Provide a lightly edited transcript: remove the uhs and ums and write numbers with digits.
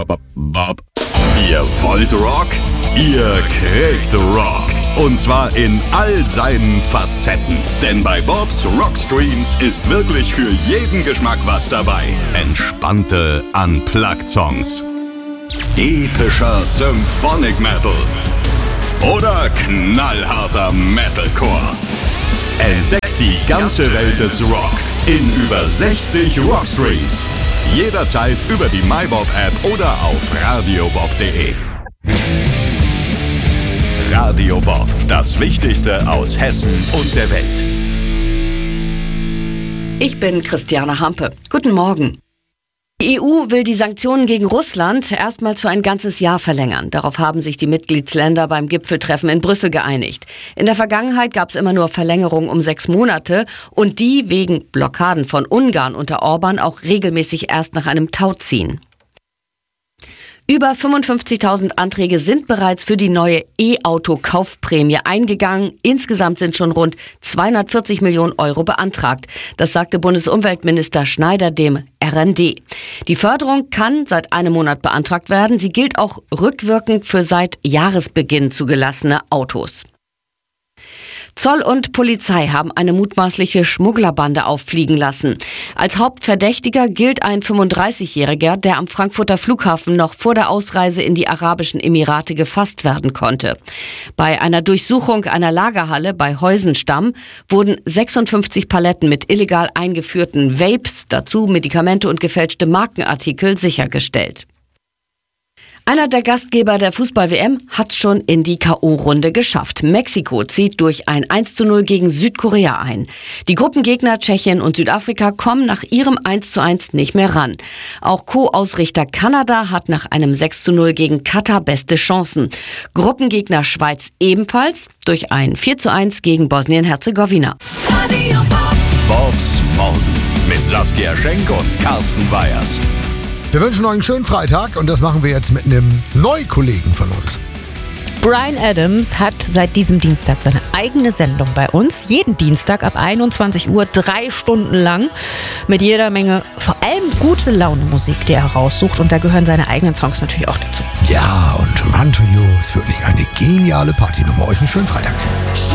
Bob. Ihr wollt Rock? Ihr kriegt Rock. Und zwar in all seinen Facetten. Denn bei Bobs Rockstreams ist wirklich für jeden Geschmack was dabei. Entspannte Unplugged-Songs, epischer Symphonic Metal oder knallharter Metalcore. Entdeckt die ganze Welt des Rock in über 60 Rockstreams. Jederzeit über die MyBob-App oder auf radiobob.de. Radio Bob, das Wichtigste aus Hessen und der Welt. Ich bin Christiane Hampe. Guten Morgen. Die EU will die Sanktionen gegen Russland erstmals für ein ganzes Jahr verlängern. Darauf haben sich die Mitgliedsländer beim Gipfeltreffen in Brüssel geeinigt. In der Vergangenheit gab es immer nur Verlängerungen um 6 Monate und die wegen Blockaden von Ungarn unter Orban auch regelmäßig erst nach einem Tauziehen. Über 55.000 Anträge sind bereits für die neue E-Auto-Kaufprämie eingegangen. Insgesamt sind schon rund 240 Millionen Euro beantragt. Das sagte Bundesumweltminister Schneider dem RND. Die Förderung kann seit einem Monat beantragt werden. Sie gilt auch rückwirkend für seit Jahresbeginn zugelassene Autos. Zoll und Polizei haben eine mutmaßliche Schmugglerbande auffliegen lassen. Als Hauptverdächtiger gilt ein 35-Jähriger, der am Frankfurter Flughafen noch vor der Ausreise in die Arabischen Emirate gefasst werden konnte. Bei einer Durchsuchung einer Lagerhalle bei Heusenstamm wurden 56 Paletten mit illegal eingeführten Vapes, dazu Medikamente und gefälschte Markenartikel sichergestellt. Einer der Gastgeber der Fußball-WM hat's schon in die K.O.-Runde geschafft. Mexiko zieht durch ein 1:0 gegen Südkorea ein. Die Gruppengegner Tschechien und Südafrika kommen nach ihrem 1:1 nicht mehr ran. Auch Co-Ausrichter Kanada hat nach einem 6:0 gegen Katar beste Chancen. Gruppengegner Schweiz ebenfalls durch ein 4:1 gegen Bosnien-Herzegowina. Bobs Morgen mit Saskia Schenk und Carsten Weyers. Wir wünschen euch einen schönen Freitag und das machen wir jetzt mit einem Neukollegen von uns. Bryan Adams hat seit diesem Dienstag seine eigene Sendung bei uns. Jeden Dienstag ab 21 Uhr, 3 Stunden lang. Mit jeder Menge, vor allem gute Laune-Musik, die er raussucht. Und da gehören seine eigenen Songs natürlich auch dazu. Ja, und Run to You ist wirklich eine geniale Partynummer. Euch einen schönen Freitag.